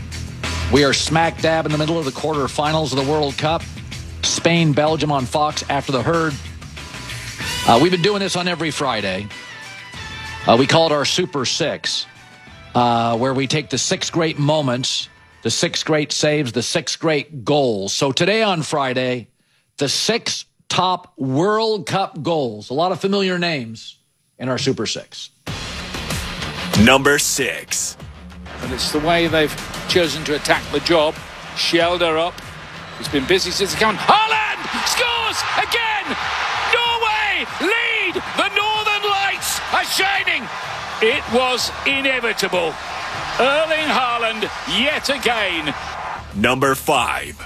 We are smack dab in the middle of the quarterfinals of the World Cup. Spain, Belgium on Fox after the Herd. Uh, we've been doing this on every Friday. Uh, we call it our Super Six, uh, where we take the six great moments, the six great saves, the six great goals. So today on Friday, the six top World Cup goals. A lot of familiar names in our Super Six. Number six. And it's the way they've chosen to attack the job. Shelder up. He's been busy since the count. Haaland scores again! Norway lead! The Northern Lights are shining! It was inevitable. Erling Haaland yet again. Number five.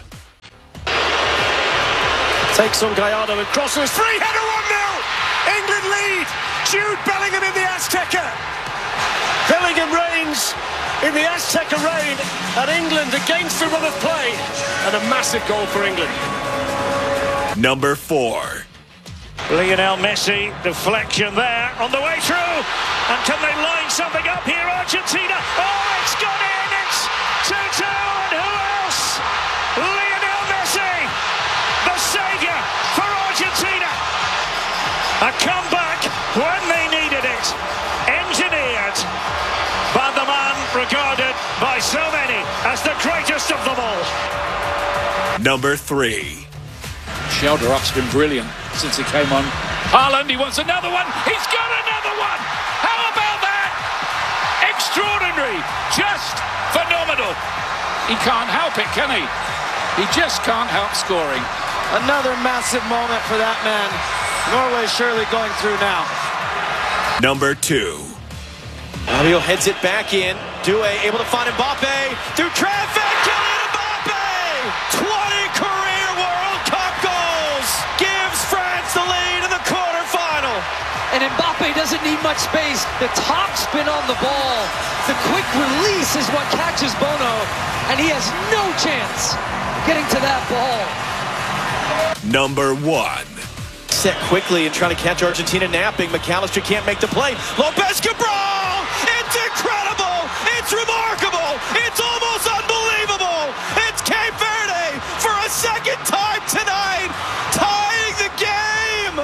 Takes on Gallardo and crosses. Free header one nil! England lead! Jude Bellingham in the Azteca. Bellingham reigns in the Azteca reign at England against the run of play. And a massive goal for England. Number four. Lionel Messi, deflection there on the way through. And can they line something up here, Argentina? Oh, it's gone in! It's two two, and who else? Lionel Messi, the saviour for Argentina. A comeback when they needed it. Engineered by the man regarded by so many as the greatest of them all. Number three. Shelder up's been brilliant since he came on. Haaland, he wants another one. He's got another one. How about that? Extraordinary. Just phenomenal. He can't help it, can he? He just can't help scoring. Another massive moment for that man. Norway surely going through now. Number two. Mario heads it back in. Doué able to find Mbappe through traffic. Kylian Mbappe! twenty career World Cup goals! Gives France the lead in the quarterfinal. And Mbappe doesn't need much space. The top spin on the ball. The quick release is what catches Bono. And he has no chance getting to that ball. Number one. Set quickly and trying to catch Argentina napping. McAllister can't make the play. Lopez Cabral! It's incredible! It's remarkable! It's almost unbelievable! It's Cape Verde for a second time tonight, tying the game!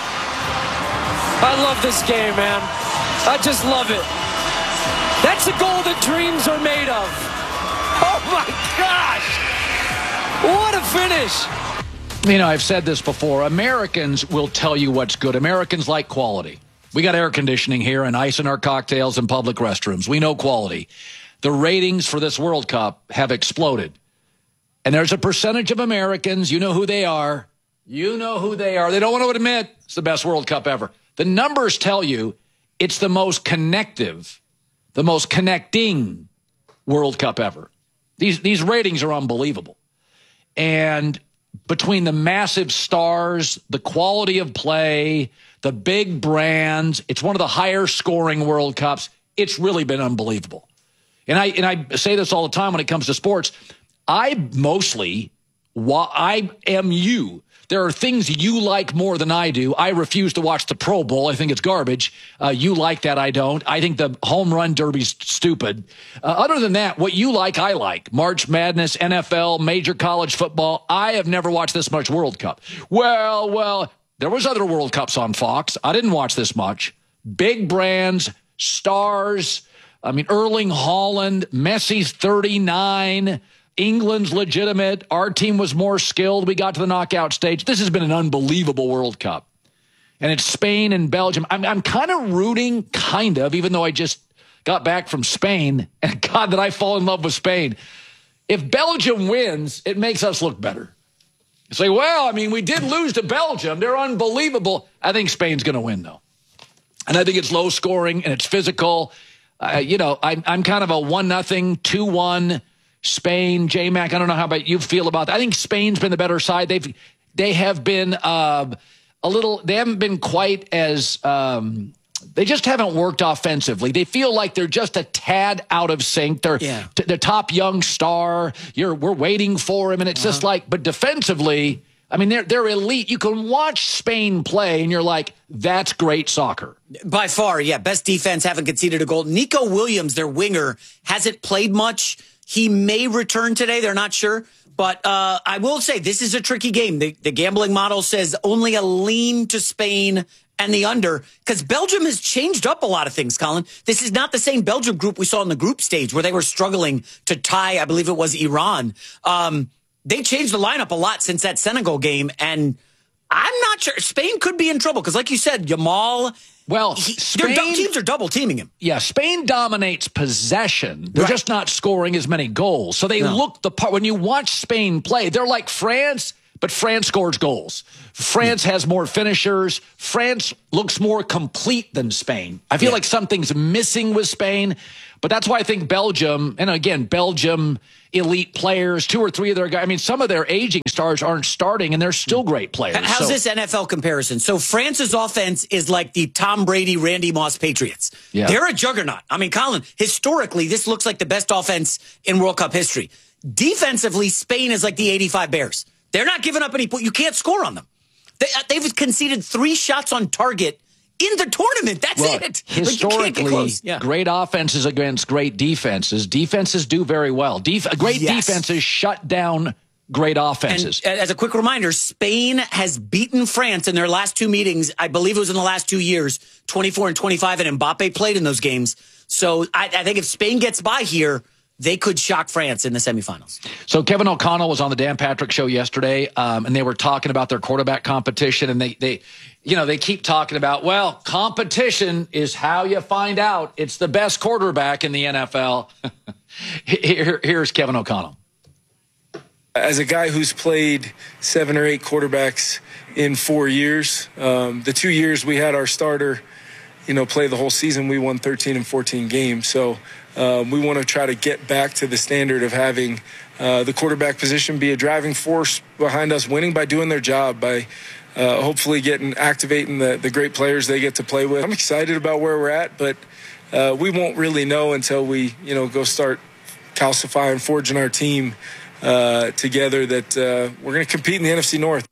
I love this game, man. I just love it. That's the goal that dreams are made of. Oh my gosh! What a finish! You know, I've said this before. Americans will tell you what's good. Americans like quality. We got air conditioning here and ice in our cocktails and public restrooms. We know quality. The ratings for this World Cup have exploded. And there's a percentage of Americans, you know who they are. You know who they are. They don't want to admit it's the best World Cup ever. The numbers tell you it's the most connective, the most connecting World Cup ever. These, these ratings are unbelievable. And between the massive stars, the quality of play, the big brands, it's one of the higher scoring World Cups. It's really been unbelievable. And I and I say this all the time when it comes to sports. I mostly, I am you. There are things you like more than I do. I refuse to watch the Pro Bowl. I think it's garbage. Uh, you like that. I don't. I think the home run derby's stupid. Uh, other than that, what you like, I like. March Madness, N F L, major college football. I have never watched this much World Cup. Well, well, there was other World Cups on Fox. I didn't watch this much. Big brands, stars. I mean, Erling Haaland, Messi's thirty-nine. England's legitimate. Our team was more skilled. We got to the knockout stage. This has been an unbelievable World Cup. And it's Spain and Belgium. I'm, I'm kind of rooting, kind of, even though I just got back from Spain. And God, did I fall in love with Spain. If Belgium wins, it makes us look better. You say, well, I mean, we did lose to Belgium. They're unbelievable. I think Spain's going to win, though. And I think it's low scoring and it's physical. Uh, you know, I, I'm kind of a one nothing, two one Spain. J-Mac, I don't know how about you feel about that. I think Spain's been the better side. They've they have been uh, a little. They haven't been quite as. Um, they just haven't worked offensively. They feel like they're just a tad out of sync. They're yeah. t- the top young star. You're we're waiting for him, and it's uh-huh. just like. But defensively, I mean, they're they're elite. You can watch Spain play, and you're like, that's great soccer. By far, yeah, best defense. Haven't conceded a goal. Nico Williams, their winger, hasn't played much. He may return today. They're not sure. But uh, I will say this is a tricky game. The, the gambling model says only a lean to Spain and the under because Belgium has changed up a lot of things, Colin. This is not the same Belgium group we saw in the group stage where they were struggling to tie, I believe it was Iran. Um, they changed the lineup a lot since that Senegal game. And I'm not sure. Spain could be in trouble because, like you said, Yamal. Well, he, Spain, their teams are double teaming him. Yeah, Spain dominates possession. They're right. just not scoring as many goals. So they no. look the part. When you watch Spain play, they're like France, but France scores goals. France has more finishers. France looks more complete than Spain. I feel yeah. like something's missing with Spain, but that's why I think Belgium, and again, Belgium elite players, two or three of their guys. I mean, some of their aging stars aren't starting, and they're still great players. How's so. this N F L comparison? So France's offense is like the Tom Brady, Randy Moss Patriots. Yeah. They're a juggernaut. I mean, Colin, historically, this looks like the best offense in World Cup history. Defensively, Spain is like the eighty-five Bears. They're not giving up any points. You can't score on them. They, they've conceded three shots on target in the tournament. That's well, it. Historically, like yeah. great offenses against great defenses. Defenses do very well. Def- great yes. defenses shut down great offenses. And as a quick reminder, Spain has beaten France in their last two meetings. I believe it was in the last two years, twenty-four and twenty-five, and Mbappe played in those games. So I, I think if Spain gets by here, they could shock France in the semifinals. So Kevin O'Connell was on the Dan Patrick Show yesterday, um, and they were talking about their quarterback competition, and they, they, you know, they keep talking about, well, competition is how you find out it's the best quarterback in the N F L. Here, here's Kevin O'Connell. As a guy who's played seven or eight quarterbacks in four years, um, the two years we had our starter, you know, play the whole season, we won thirteen and fourteen games. So um, we want to try to get back to the standard of having uh, the quarterback position be a driving force behind us winning by doing their job, by uh, hopefully getting activating the, the great players they get to play with. I'm excited about where we're at, but uh, we won't really know until we, you know, go start calcifying, forging our team uh, together that uh, we're going to compete in the N F C North.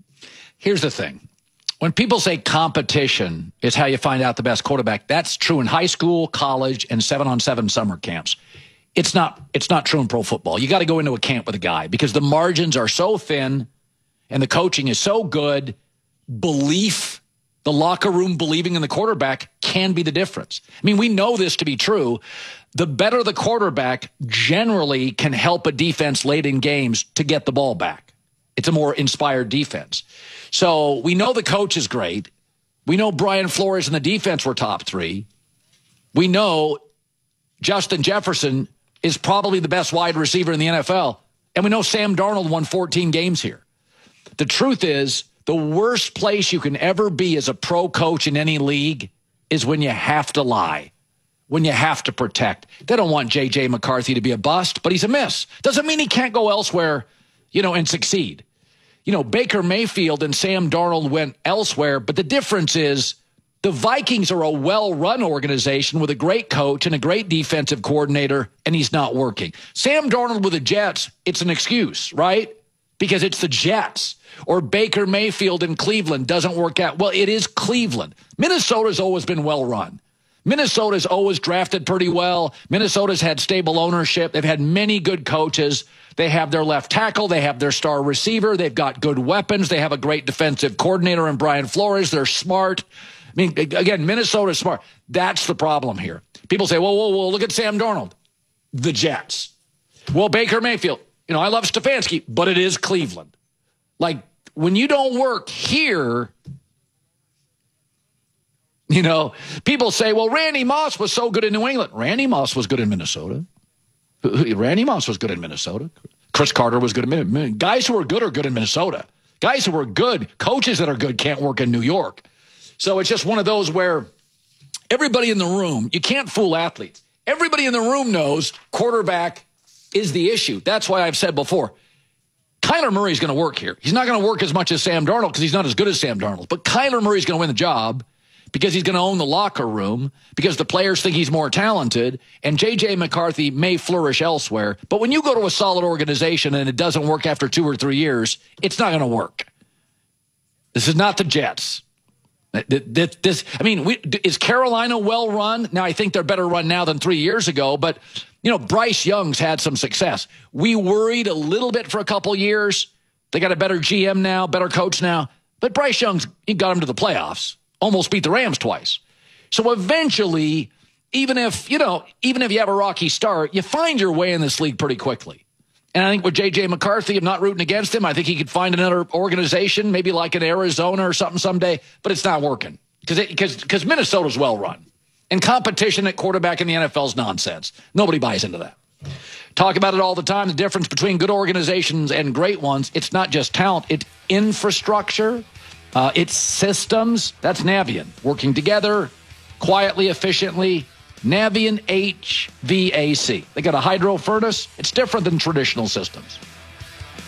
Here's the thing. When people say competition is how you find out the best quarterback, that's true in high school, college, and seven-on-seven summer camps. It's not, it's not true in pro football. You got to go into a camp with a guy because the margins are so thin and the coaching is so good. Belief, the locker room believing in the quarterback can be the difference. I mean, we know this to be true. The better the quarterback generally can help a defense late in games to get the ball back. It's a more inspired defense. So we know the coach is great. We know Brian Flores and the defense were top three. We know Justin Jefferson is probably the best wide receiver in the N F L. And we know Sam Darnold won fourteen games here. The truth is, the worst place you can ever be as a pro coach in any league is when you have to lie, when you have to protect. They don't want J J McCarthy to be a bust, but he's a miss. Doesn't mean he can't go elsewhere, you know, and succeed. You know, Baker Mayfield and Sam Darnold went elsewhere, but the difference is the Vikings are a well-run organization with a great coach and a great defensive coordinator, and he's not working. Sam Darnold with the Jets, it's an excuse, right? Because it's the Jets. Or Baker Mayfield in Cleveland doesn't work out. Well, it is Cleveland. Minnesota's always been well-run. Minnesota's always drafted pretty well. Minnesota's had stable ownership. They've had many good coaches. They have their left tackle. They have their star receiver. They've got good weapons. They have a great defensive coordinator in Brian Flores. They're smart. I mean, again, Minnesota's smart. That's the problem here. People say, whoa, whoa, whoa, look at Sam Darnold. The Jets. Well, Baker Mayfield. You know, I love Stefanski, but it is Cleveland. Like, when you don't work here, you know, people say, well, Randy Moss was so good in New England. Randy Moss was good in Minnesota. Randy Moss was good in Minnesota. Chris Carter was good in Minnesota. Guys who are good are good in Minnesota. Guys who are good, coaches that are good can't work in New York. So it's just one of those where everybody in the room, you can't fool athletes. Everybody in the room knows quarterback is the issue. That's why I've said before, Kyler Murray's going to work here. He's not going to work as much as Sam Darnold because he's not as good as Sam Darnold. But Kyler Murray's going to win the job because he's going to own the locker room, because the players think he's more talented, and J J McCarthy may flourish elsewhere. But when you go to a solid organization and it doesn't work after two or three years, it's not going to work. This is not the Jets. This, this, I mean, we, is Carolina well run? Now, I think they're better run now than three years ago, but, you know, Bryce Young's had some success. We worried a little bit for a couple years. They got a better G M now, better coach now, but Bryce Young's, he got him to the playoffs, almost beat the Rams twice. So eventually, even if, you know, even if you have a rocky start, you find your way in this league pretty quickly. And I think with J J McCarthy, I'm not rooting against him. I think he could find another organization, maybe like an Arizona or something someday, but it's not working because because because Minnesota's well run. And competition at quarterback in the N F L is nonsense. Nobody buys into that. Talk about it all the time, the difference between good organizations and great ones. It's not just talent, it's infrastructure, uh, it's systems. That's Navien, working together, quietly, efficiently. Navien H V A C. They got a hydro furnace. It's different than traditional systems.